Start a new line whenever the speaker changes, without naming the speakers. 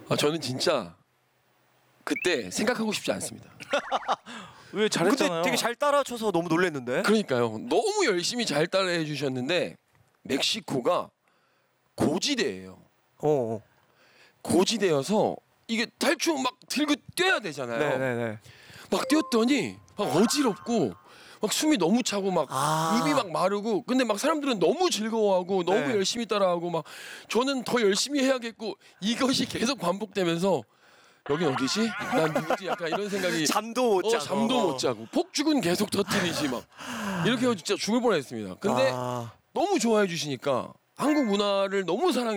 저는 진짜 그때 생각하고 싶지 않습니다.
왜 잘했잖아요.
근데 되게 잘 따라쳐서 너무 놀랐는데.
그러니까요. 너무 열심히 잘 따라해 주셨는데 멕시코가 고지대예요. 고지대여서 이게 탈춤 막 들고 뛰어야 되잖아요.
네네네.
막 뛰었더니 막 어지럽고 막 숨이 너무 차고 막 입이 막 마르고 근데 막 사람들은 너무 즐거워하고 너무
네.
열심히 따라하고 막 저는 더 열심히 해야겠고 이것이 계속 반복되면서 여긴 어디지? 난 누구지? 약간 이런 생각이
잠도 못 자고.
잠도 못 자고 폭죽은 계속 터뜨리지 막 이렇게 해서 진짜 죽을 뻔했습니다. 근데 너무 좋아해 주시니까 한국 문화를 너무 사랑해